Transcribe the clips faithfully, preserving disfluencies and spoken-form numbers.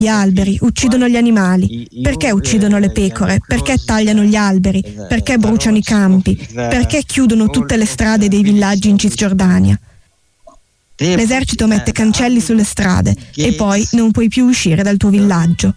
gli alberi, uccidono gli animali. Perché uccidono le pecore? Perché tagliano gli alberi? Perché bruciano i campi? Perché chiudono tutte le strade dei villaggi in Cisgiordania? L'esercito mette cancelli sulle strade e poi non puoi più uscire dal tuo villaggio.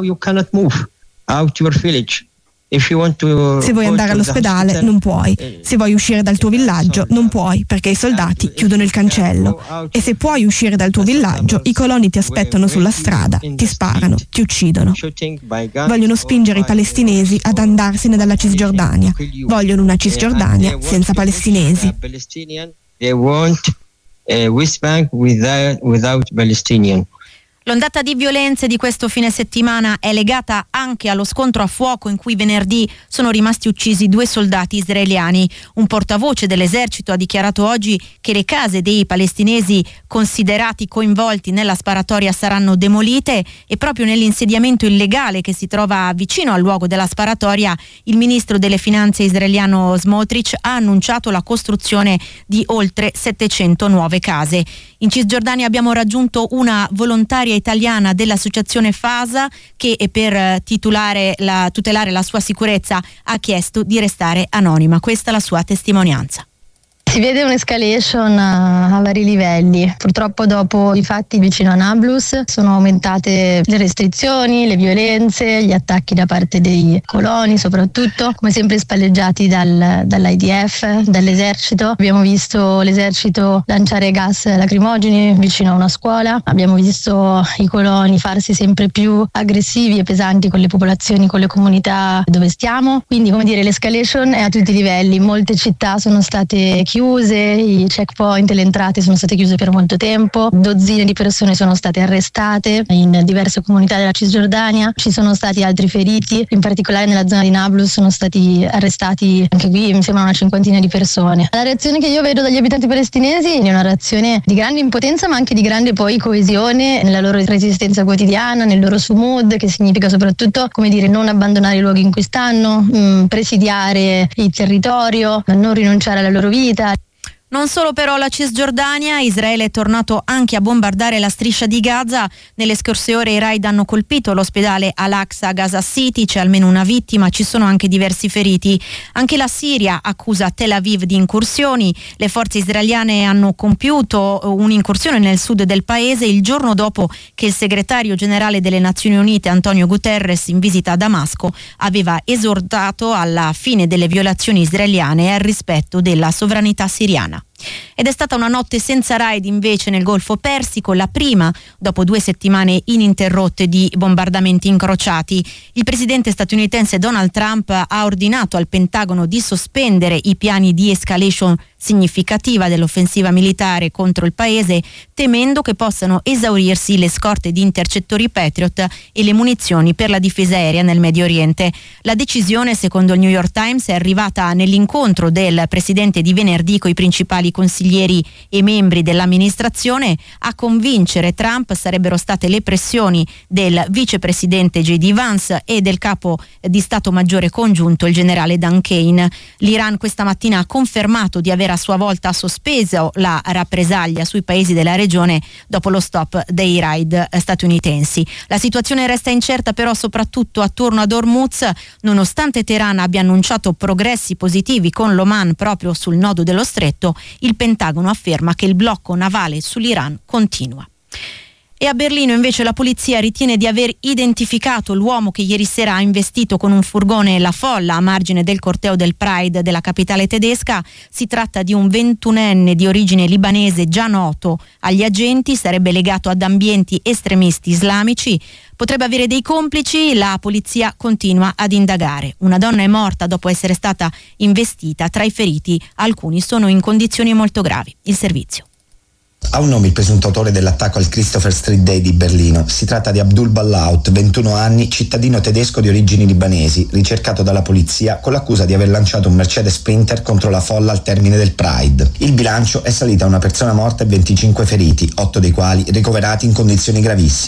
Se vuoi andare all'ospedale non puoi, se vuoi uscire dal tuo villaggio non puoi perché i soldati chiudono il cancello, e se puoi uscire dal tuo villaggio i coloni ti aspettano sulla strada, ti sparano, ti uccidono. Vogliono spingere i palestinesi ad andarsene dalla Cisgiordania, vogliono una Cisgiordania senza palestinesi. L'ondata di violenze di questo fine settimana è legata anche allo scontro a fuoco in cui venerdì sono rimasti uccisi due soldati israeliani. Un portavoce dell'esercito ha dichiarato oggi che le case dei palestinesi considerati coinvolti nella sparatoria saranno demolite, e proprio nell'insediamento illegale che si trova vicino al luogo della sparatoria il ministro delle finanze israeliano Smotrich ha annunciato la costruzione di oltre settecento nuove case. In Cisgiordania abbiamo raggiunto una volontaria italiana dell'associazione Fasa che per titolare la, tutelare la sua sicurezza ha chiesto di restare anonima. Questa è la sua testimonianza. Si vede un'escalation a, a vari livelli. Purtroppo dopo i fatti vicino a Nablus sono aumentate le restrizioni, le violenze, gli attacchi da parte dei coloni, soprattutto come sempre spalleggiati dal, dall'I D F, dall'esercito. Abbiamo visto l'esercito lanciare gas lacrimogeni vicino a una scuola, abbiamo visto i coloni farsi sempre più aggressivi e pesanti con le popolazioni, con le comunità dove stiamo. Quindi, come dire, l'escalation è a tutti i livelli. Molte città sono state chiuse, i checkpoint e le entrate sono state chiuse per molto tempo, dozzine di persone sono state arrestate in diverse comunità della Cisgiordania, ci sono stati altri feriti, in particolare nella zona di Nablus sono stati arrestati anche qui mi sembra una cinquantina di persone. La reazione che io vedo dagli abitanti palestinesi è una reazione di grande impotenza, ma anche di grande poi coesione nella loro resistenza quotidiana, nel loro sumud, che significa soprattutto, come dire, non abbandonare i luoghi in cui stanno, mh, presidiare il territorio, non rinunciare alla loro vita. Non solo però la Cisgiordania, Israele è tornato anche a bombardare la striscia di Gaza. Nelle scorse ore i raid hanno colpito l'ospedale Al-Aqsa a Gaza City, c'è almeno una vittima, ci sono anche diversi feriti. Anche la Siria accusa Tel Aviv di incursioni. Le forze israeliane hanno compiuto un'incursione nel sud del paese il giorno dopo che il segretario generale delle Nazioni Unite Antonio Guterres, in visita a Damasco, aveva esortato alla fine delle violazioni israeliane e al rispetto della sovranità siriana. Ed è stata una notte senza raid invece nel Golfo Persico, la prima dopo due settimane ininterrotte di bombardamenti incrociati. Il presidente statunitense Donald Trump ha ordinato al Pentagono di sospendere i piani di escalation significativa dell'offensiva militare contro il paese, temendo che possano esaurirsi le scorte di intercettori Patriot e le munizioni per la difesa aerea nel Medio Oriente. La decisione, secondo il New York Times, è arrivata nell'incontro del presidente di venerdì con i principali consiglieri e membri dell'amministrazione. A convincere Trump sarebbero state le pressioni del vicepresidente J D Vance e del capo di Stato Maggiore congiunto, il generale Dan Kane. L'Iran questa mattina ha confermato di aver a sua volta sospeso la rappresaglia sui paesi della regione dopo lo stop dei raid statunitensi. La situazione resta incerta però soprattutto attorno ad Hormuz, nonostante Teheran abbia annunciato progressi positivi con l'Oman proprio sul nodo dello stretto. Il Pentagono afferma che il blocco navale sull'Iran continua. E a Berlino invece la polizia ritiene di aver identificato l'uomo che ieri sera ha investito con un furgone la folla a margine del corteo del Pride della capitale tedesca. Si tratta di un ventunenne di origine libanese già noto agli agenti, sarebbe legato ad ambienti estremisti islamici. Potrebbe avere dei complici, la polizia continua ad indagare. Una donna è morta dopo essere stata investita, tra i feriti alcuni sono in condizioni molto gravi. Il servizio. Ha un nome il presunto autore dell'attacco al Christopher Street Day di Berlino. Si tratta di Abdul Ballaout, ventuno anni, cittadino tedesco di origini libanesi, ricercato dalla polizia con l'accusa di aver lanciato un Mercedes Sprinter contro la folla al termine del Pride. Il bilancio è salito a una persona morta e venticinque feriti, otto dei quali ricoverati in condizioni gravissime.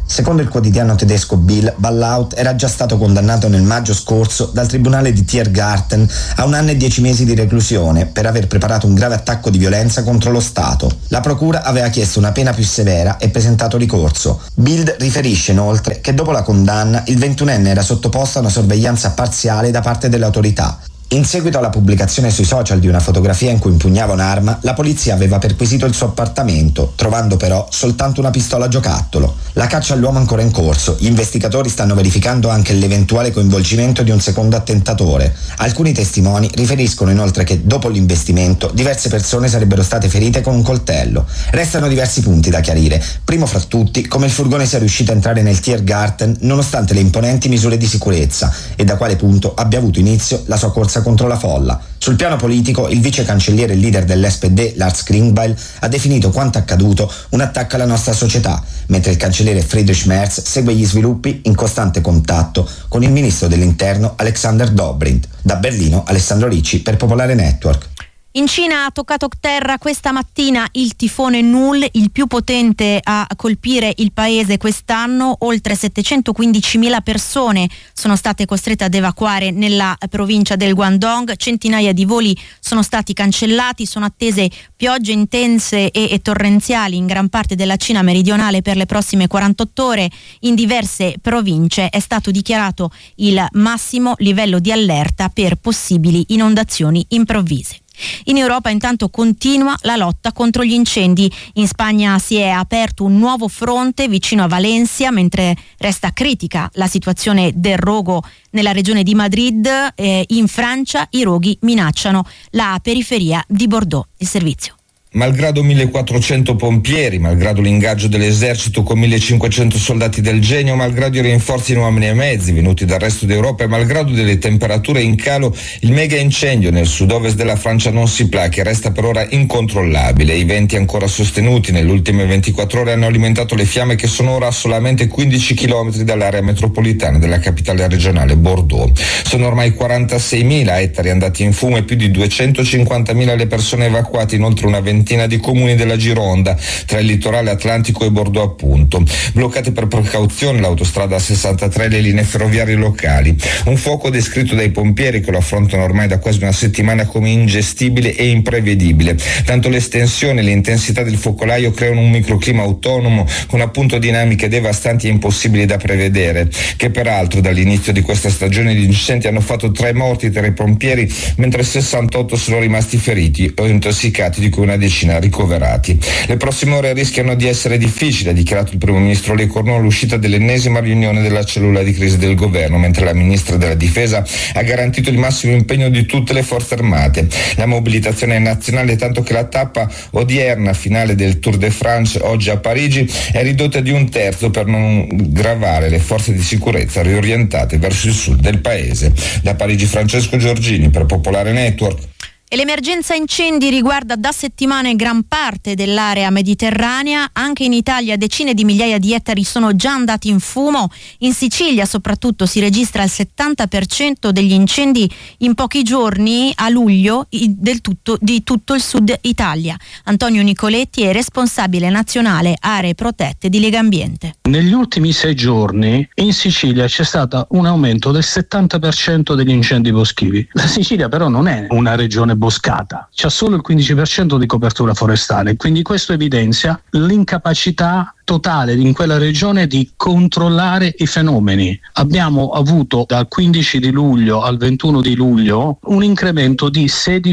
Secondo il quotidiano tedesco Bild, Ballaut era già stato condannato nel maggio scorso dal tribunale di Tiergarten a un anno e dieci mesi di reclusione per aver preparato un grave attacco di violenza contro lo Stato. La procura aveva chiesto una pena più severa e presentato ricorso. Bild riferisce inoltre che dopo la condanna il ventunenne era sottoposto a una sorveglianza parziale da parte delle autorità. In seguito alla pubblicazione sui social di una fotografia in cui impugnava un'arma, la polizia aveva perquisito il suo appartamento, trovando però soltanto una pistola a giocattolo. La caccia all'uomo è ancora in corso. Gli investigatori stanno verificando anche l'eventuale coinvolgimento di un secondo attentatore. Alcuni testimoni riferiscono inoltre che dopo l'investimento diverse persone sarebbero state ferite con un coltello. Restano diversi punti da chiarire. Primo fra tutti, come il furgone sia riuscito a entrare nel Tiergarten nonostante le imponenti misure di sicurezza e da quale punto abbia avuto inizio la sua corsa contro la folla. Sul piano politico, il vice cancelliere e leader dell'S P D, Lars Klingbeil, ha definito quanto accaduto un attacco alla nostra società, mentre il cancelliere Friedrich Merz segue gli sviluppi in costante contatto con il ministro dell'Interno Alexander Dobrindt. Da Berlino, Alessandro Ricci per Popolare Network. In Cina ha toccato terra questa mattina il tifone Nul, il più potente a colpire il paese quest'anno. Oltre settecentoquindicimila persone sono state costrette ad evacuare nella provincia del Guangdong, centinaia di voli sono stati cancellati, sono attese piogge intense e, e torrenziali in gran parte della Cina meridionale per le prossime quarantotto ore. In diverse province è stato dichiarato il massimo livello di allerta per possibili inondazioni improvvise. In Europa intanto continua la lotta contro gli incendi. In Spagna si è aperto un nuovo fronte vicino a Valencia, mentre resta critica la situazione del rogo nella regione di Madrid. Eh, in Francia i roghi minacciano la periferia di Bordeaux. Il servizio. Malgrado millequattrocento pompieri, malgrado l'ingaggio dell'esercito con millecinquecento soldati del genio, malgrado i rinforzi in uomini e mezzi venuti dal resto d'Europa e malgrado delle temperature in calo, il mega incendio nel sud-ovest della Francia non si placa e resta per ora incontrollabile. I venti ancora sostenuti nelle ultime ventiquattro ore hanno alimentato le fiamme che sono ora a solamente quindici chilometri dall'area metropolitana della capitale regionale Bordeaux. Sono ormai quarantaseimila ettari andati in fumo e più di duecentocinquantamila le persone evacuate in oltre una ventina di comuni della Gironda, tra il litorale atlantico e Bordeaux appunto. Bloccate per precauzione l'autostrada sessantatré e le linee ferroviarie locali. Un fuoco descritto dai pompieri che lo affrontano ormai da quasi una settimana come ingestibile e imprevedibile. Tanto l'estensione e l'intensità del focolaio creano un microclima autonomo con appunto dinamiche devastanti e impossibili da prevedere, che peraltro dall'inizio di questa stagione di incendi hanno fatto tre morti tra i pompieri, mentre sessantotto sono rimasti feriti o intossicati, di cui una decina ricoverati. Le prossime ore rischiano di essere difficili, ha dichiarato il primo ministro Le Cornu all'uscita dell'ennesima riunione della cellula di crisi del governo, mentre la ministra della difesa ha garantito il massimo impegno di tutte le forze armate. La mobilitazione è nazionale, tanto che la tappa odierna finale del Tour de France oggi a Parigi è ridotta di un terzo per non gravare le forze di sicurezza riorientate verso il sud del paese. Da Parigi Francesco Giorgini per Popolare Network. E l'emergenza incendi riguarda da settimane gran parte dell'area mediterranea. Anche in Italia decine di migliaia di ettari sono già andati in fumo. In Sicilia soprattutto si registra il settanta per cento degli incendi in pochi giorni a luglio del tutto, di tutto il sud Italia. Antonio Nicoletti è responsabile nazionale aree protette di Legambiente. Negli ultimi sei giorni in Sicilia c'è stato un aumento del settanta per cento degli incendi boschivi. La Sicilia però non è una regione boscata, c'ha solo il quindici per cento di copertura forestale, quindi questo evidenzia l'incapacità totale in quella regione di controllare i fenomeni. Abbiamo avuto dal quindici di luglio al ventuno di luglio un incremento di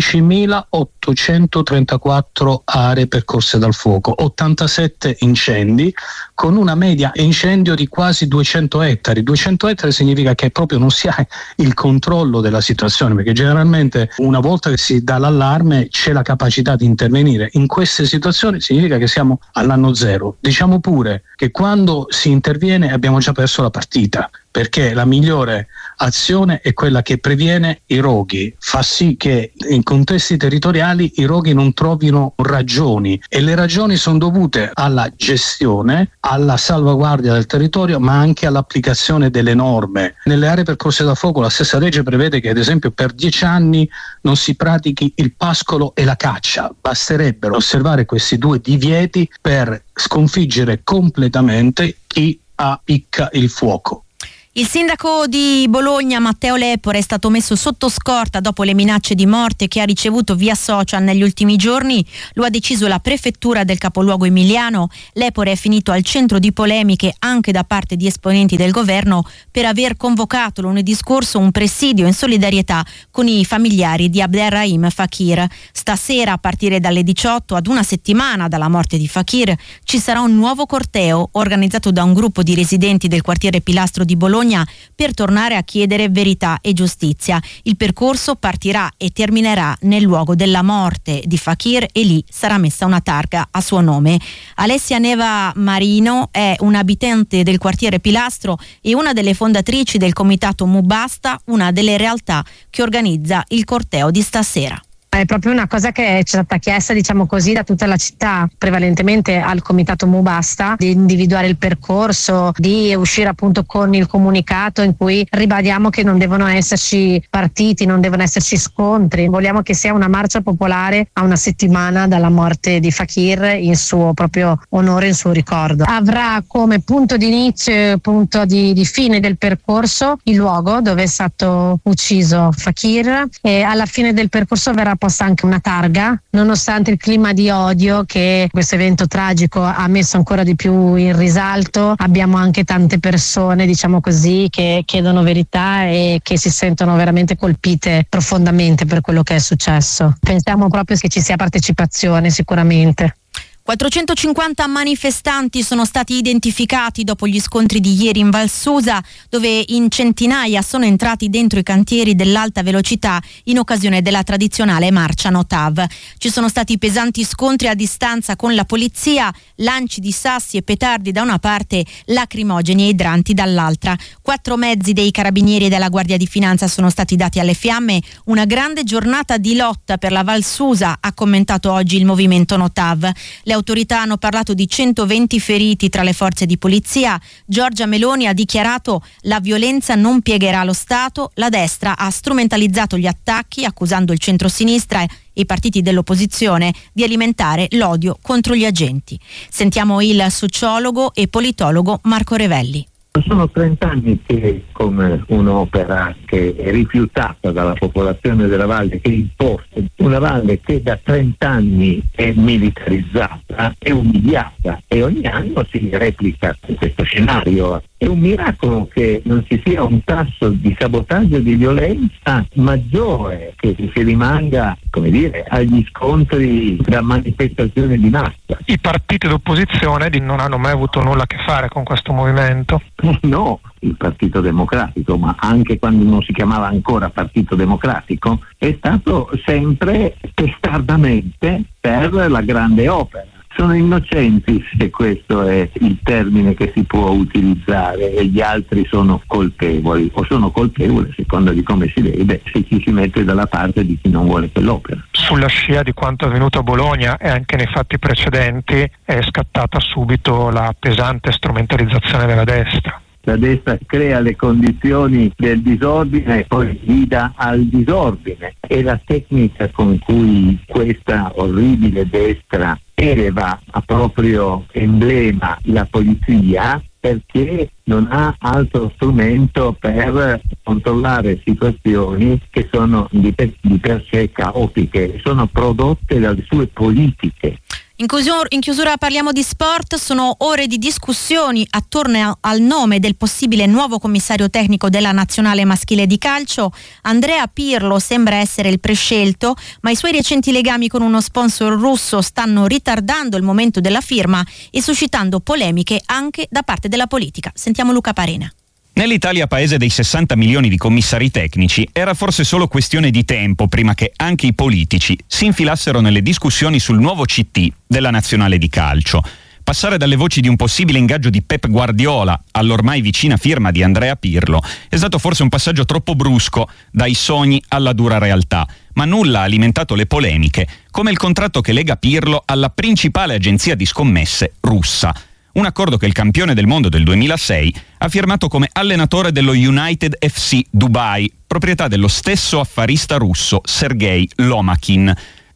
sedicimilaottocentotrentaquattro aree percorse dal fuoco, ottantasette incendi con una media incendio di quasi duecento ettari. duecento ettari significa che proprio non si ha il controllo della situazione, perché generalmente una volta che si dà l'allarme c'è la capacità di intervenire. In queste situazioni significa che siamo all'anno zero. Diciamo pure che quando si interviene abbiamo già perso la partita, perché la migliore azione è quella che previene i roghi, fa sì che in contesti territoriali i roghi non trovino ragioni, e le ragioni sono dovute alla gestione, alla salvaguardia del territorio, ma anche all'applicazione delle norme. Nelle aree percorse da fuoco la stessa legge prevede che ad esempio per dieci anni non si pratichi il pascolo e la caccia. Basterebbero osservare questi due divieti per sconfiggere completamente chi appicca il fuoco. Il sindaco di Bologna, Matteo Lepore, è stato messo sotto scorta dopo le minacce di morte che ha ricevuto via social negli ultimi giorni. Lo ha deciso la prefettura del capoluogo emiliano. Lepore è finito al centro di polemiche anche da parte di esponenti del governo per aver convocato lunedì scorso un presidio in solidarietà con i familiari di Abderrahim Fakir. Stasera, a partire dalle diciotto, ad una settimana dalla morte di Fakir, ci sarà un nuovo corteo organizzato da un gruppo di residenti del quartiere Pilastro di Bologna per tornare a chiedere verità e giustizia. Il percorso partirà e terminerà nel luogo della morte di Fakir e lì sarà messa una targa a suo nome. Alessia Neva Marino è un'abitante del quartiere Pilastro e una delle fondatrici del comitato Mubasta, una delle realtà che organizza il corteo di stasera. È proprio una cosa che ci è stata chiesta, diciamo così, da tutta la città, prevalentemente al comitato Mubasta, di individuare il percorso, di uscire appunto con il comunicato in cui ribadiamo che non devono esserci partiti, non devono esserci scontri. Vogliamo che sia una marcia popolare a una settimana dalla morte di Fakir in suo proprio onore, in suo ricordo. Avrà come punto di inizio e punto di, di fine del percorso il luogo dove è stato ucciso Fakir e alla fine del percorso verrà posta anche una targa, nonostante il clima di odio che questo evento tragico ha messo ancora di più in risalto. Abbiamo anche tante persone, diciamo così, che chiedono verità e che si sentono veramente colpite profondamente per quello che è successo. Pensiamo proprio che ci sia partecipazione sicuramente. quattrocentocinquanta manifestanti sono stati identificati dopo gli scontri di ieri in Val Susa, dove in centinaia sono entrati dentro i cantieri dell'alta velocità in occasione della tradizionale marcia No TAV. Ci sono stati pesanti scontri a distanza con la polizia, lanci di sassi e petardi da una parte, lacrimogeni e idranti dall'altra. Quattro mezzi dei carabinieri e della Guardia di Finanza sono stati dati alle fiamme. Una grande giornata di lotta per la Val Susa, ha commentato oggi il movimento No TAV. Le autorità hanno parlato di centoventi feriti tra le forze di polizia. Giorgia Meloni ha dichiarato: la violenza non piegherà lo Stato. La destra ha strumentalizzato gli attacchi accusando il centrosinistra e i partiti dell'opposizione di alimentare l'odio contro gli agenti. Sentiamo il sociologo e politologo Marco Revelli. Sono trent'anni che, come un'opera che è rifiutata dalla popolazione della valle, che è imposta, una valle che da trent'anni è militarizzata, è umiliata e ogni anno si replica questo scenario. È un miracolo che non ci sia un tasso di sabotaggio e di violenza maggiore, che si rimanga, come dire, agli scontri da manifestazione di massa. I partiti d'opposizione non hanno mai avuto nulla a che fare con questo movimento? No, il Partito Democratico, ma anche quando non si chiamava ancora Partito Democratico, è stato sempre testardamente per la grande opera. Sono innocenti, se questo è il termine che si può utilizzare, e gli altri sono colpevoli, o sono colpevoli a seconda di come si vede, se ci si mette dalla parte di chi non vuole quell'opera. Sulla scia di quanto è avvenuto a Bologna e anche nei fatti precedenti è scattata subito la pesante strumentalizzazione della destra. La destra crea le condizioni del disordine e poi guida al disordine, e la tecnica con cui questa orribile destra eleva a proprio emblema la polizia, perché non ha altro strumento per controllare situazioni che sono di per, di per sé caotiche, sono prodotte dalle sue politiche. In chiusura, in chiusura parliamo di sport. Sono ore di discussioni attorno al nome del possibile nuovo commissario tecnico della nazionale maschile di calcio. Andrea Pirlo sembra essere il prescelto, ma i suoi recenti legami con uno sponsor russo stanno ritardando il momento della firma e suscitando polemiche anche da parte della politica. Sentiamo Luca Parena. Nell'Italia, paese dei sessanta milioni di commissari tecnici, era forse solo questione di tempo prima che anche i politici si infilassero nelle discussioni sul nuovo C T della nazionale di calcio. Passare dalle voci di un possibile ingaggio di Pep Guardiola all'ormai vicina firma di Andrea Pirlo è stato forse un passaggio troppo brusco, dai sogni alla dura realtà, ma nulla ha alimentato le polemiche, come il contratto che lega Pirlo alla principale agenzia di scommesse russa. Un accordo che il campione del mondo del duemilasei ha firmato come allenatore dello United F C Dubai, proprietà dello stesso affarista russo Sergei Lomakin.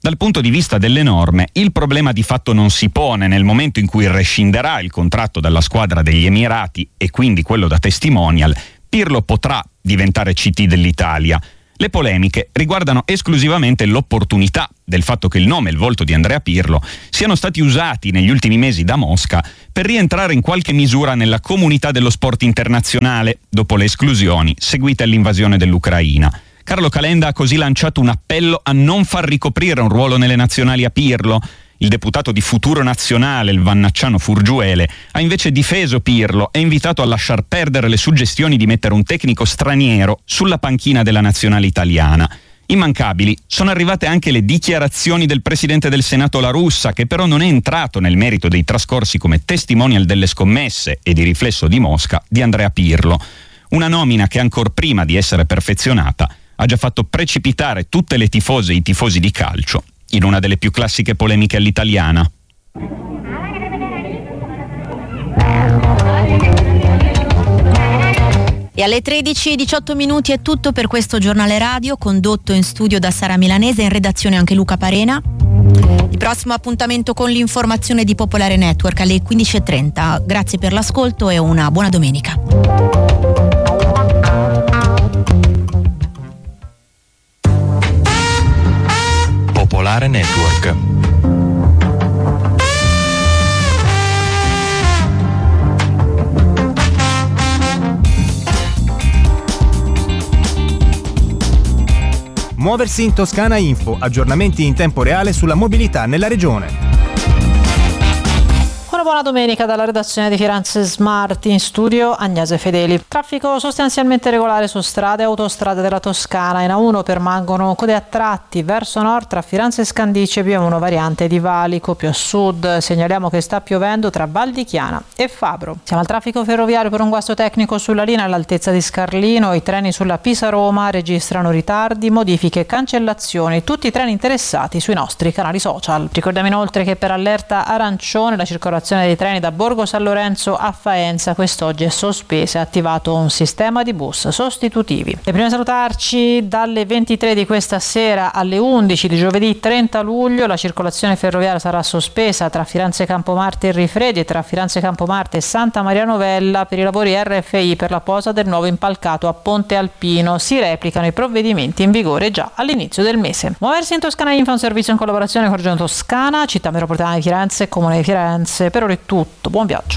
Dal punto di vista delle norme, il problema di fatto non si pone nel momento in cui rescinderà il contratto dalla squadra degli Emirati e quindi quello da testimonial. Pirlo potrà diventare C T dell'Italia. Le polemiche riguardano esclusivamente l'opportunità del fatto che il nome e il volto di Andrea Pirlo siano stati usati negli ultimi mesi da Mosca per rientrare in qualche misura nella comunità dello sport internazionale dopo le esclusioni seguite all'invasione dell'Ucraina. Carlo Calenda ha così lanciato un appello a non far ricoprire un ruolo nelle nazionali a Pirlo. Il deputato di Futuro Nazionale, il vannacciano Furgiuele, ha invece difeso Pirlo e invitato a lasciar perdere le suggestioni di mettere un tecnico straniero sulla panchina della nazionale italiana. Immancabili sono arrivate anche le dichiarazioni del presidente del Senato La Russa, che però non è entrato nel merito dei trascorsi come testimonial delle scommesse e di riflesso di Mosca di Andrea Pirlo. Una nomina che ancor prima di essere perfezionata ha già fatto precipitare tutte le tifose e i tifosi di calcio in una delle più classiche polemiche all'italiana. E alle tredici e diciotto minuti è tutto per questo giornale radio, condotto in studio da Sara Milanese, in redazione anche Luca Parena. Il prossimo appuntamento con l'informazione di Popolare Network alle quindici e trenta. Grazie per l'ascolto e una buona domenica. Popolare Network. Muoversi in Toscana Info, aggiornamenti in tempo reale sulla mobilità nella regione. Una buona domenica dalla redazione di Firenze Smart, in studio Agnese Fedeli. Traffico sostanzialmente regolare su strade e autostrade della Toscana. In A uno permangono code a tratti verso nord tra Firenze e Scandicci e B uno variante di Valico. Più a sud segnaliamo che sta piovendo tra Val di Chiana e Fabro. Siamo al traffico ferroviario per un guasto tecnico sulla linea all'altezza di Scarlino. I treni sulla Pisa-Roma registrano ritardi, modifiche e cancellazioni. Tutti i treni interessati sui nostri canali social. Ricordiamo inoltre che per allerta arancione la circolazione dei treni da Borgo San Lorenzo a Faenza quest'oggi è sospesa e attivato un sistema di bus sostitutivi. E prima di salutarci, dalle ventitré di questa sera alle undici di giovedì trenta luglio la circolazione ferroviaria sarà sospesa tra Firenze Campomarte e Rifredi e tra Firenze Campomarte e Santa Maria Novella per i lavori R F I per la posa del nuovo impalcato a Ponte Alpino. Si replicano i provvedimenti in vigore già all'inizio del mese. Muoversi in Toscana Info è un servizio in collaborazione con Regione Toscana, Città Metropolitana di Firenze e Comune di Firenze. Per ora è tutto, buon viaggio.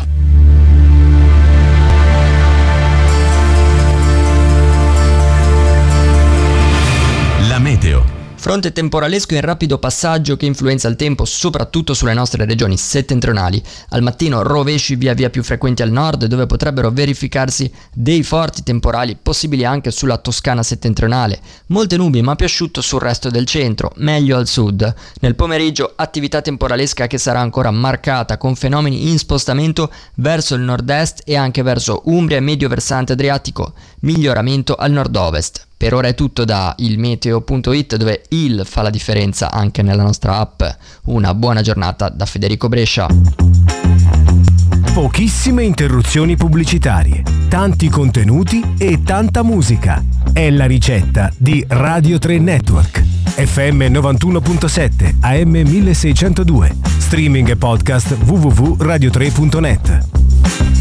La meteo. Fronte temporalesco in rapido passaggio che influenza il tempo soprattutto sulle nostre regioni settentrionali. Al mattino rovesci via via più frequenti al nord, dove potrebbero verificarsi dei forti temporali possibili anche sulla Toscana settentrionale. Molte nubi ma più asciutto sul resto del centro, meglio al sud. Nel pomeriggio attività temporalesca che sarà ancora marcata con fenomeni in spostamento verso il nord-est e anche verso Umbria e medio versante adriatico. Miglioramento al nord-ovest. Per ora è tutto da ilmeteo punto it, dove il fa la differenza anche nella nostra app. Una buona giornata da Federico Brescia. Pochissime interruzioni pubblicitarie, tanti contenuti e tanta musica. È la ricetta di Radio tre Network. F M novantuno virgola sette, A M milleseicentodue. Streaming e podcast w w w punto radio tre punto net.